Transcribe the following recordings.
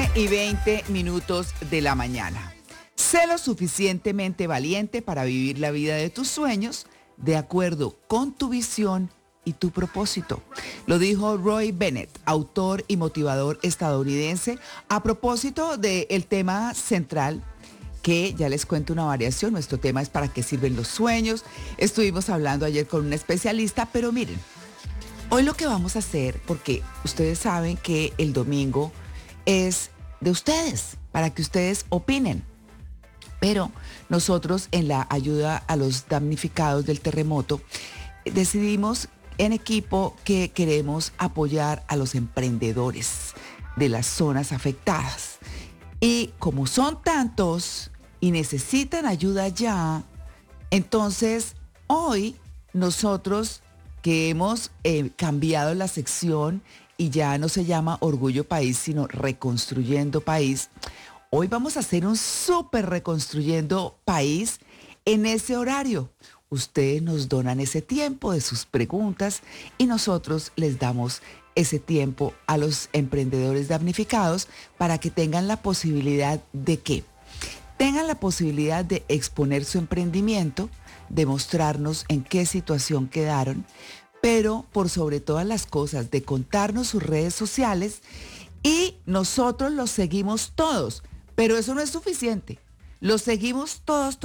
7:20 de la mañana. Sé lo suficientemente valiente para vivir la vida de tus sueños de acuerdo con tu visión y tu propósito. Lo dijo Roy Bennett, autor y motivador estadounidense, a propósito del tema central, que ya les cuento una variación. Nuestro tema es ¿para qué sirven los sueños? Estuvimos hablando ayer con un especialista, pero miren, hoy lo que vamos a hacer, porque ustedes saben que el domingo es de ustedes, para que ustedes opinen. Pero nosotros en la ayuda a los damnificados del terremoto decidimos en equipo que queremos apoyar a los emprendedores de las zonas afectadas. Y como son tantos y necesitan ayuda ya, entonces hoy nosotros que hemos cambiado la sección y ya no se llama Orgullo País, sino Reconstruyendo País, hoy vamos a hacer un súper Reconstruyendo País en ese horario. Ustedes nos donan ese tiempo de sus preguntas y nosotros les damos ese tiempo a los emprendedores damnificados para que tengan la posibilidad de ¿qué? Tengan la posibilidad de exponer su emprendimiento, de mostrarnos en qué situación quedaron, pero por sobre todas las cosas, de contarnos sus redes sociales y nosotros los seguimos todos. Pero eso no es suficiente. Los seguimos todos.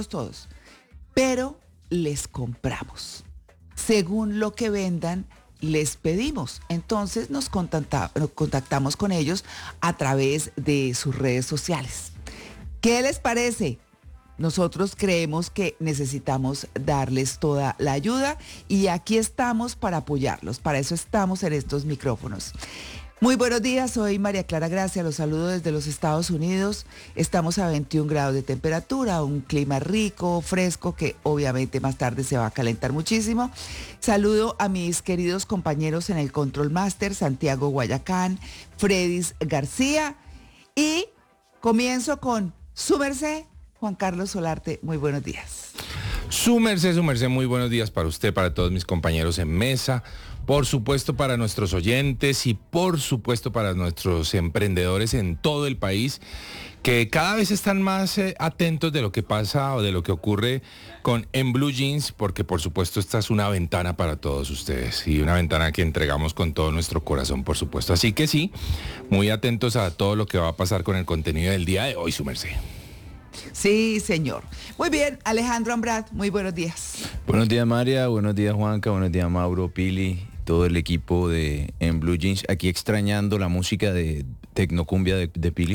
Pero les compramos. Según lo que vendan, les pedimos. Entonces nos contactamos con ellos a través de sus redes sociales. ¿Qué les parece? Nosotros creemos que necesitamos darles toda la ayuda y aquí estamos para apoyarlos. Para eso estamos en estos micrófonos. Muy buenos días, soy María Clara Gracia, los saludo desde los Estados Unidos. Estamos a 21 grados de temperatura, un clima rico, fresco, que obviamente más tarde se va a calentar muchísimo. Saludo a mis queridos compañeros en el Control Master, Santiago Guayacán, Fredis García, y comienzo con su merced, Juan Carlos Solarte. Muy buenos días. Su merced, muy buenos días para usted, para todos mis compañeros en mesa, por supuesto para nuestros oyentes y por supuesto para nuestros emprendedores en todo el país, que cada vez están más atentos de lo que pasa o de lo que ocurre con En Blue Jeans, porque por supuesto esta es una ventana para todos ustedes y una ventana que entregamos con todo nuestro corazón, por supuesto. Así que sí, muy atentos a todo lo que va a pasar con el contenido del día de hoy, su merced. Sí, señor. Muy bien, Alejandro Ambrat, muy buenos días. Buenos días, María, buenos días, Juanca, buenos días, Mauro, Pili, todo el equipo de En Blue Jeans, aquí extrañando la música de Tecnocumbia de Pili.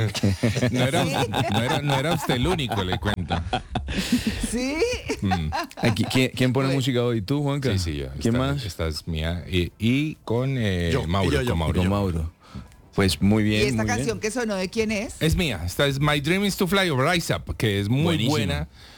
No era usted el único, le cuento. ¿Sí? Aquí, ¿quién pone música hoy? ¿Tú, Juanca? Sí, yo. ¿Quién más? Esta es mía y con Mauro. Con Mauro. Pues muy bien. ¿Y esta canción que sonó de quién es? Es mía. Esta es My Dream is to Fly o Rise Up, que es muy buenísima. buena.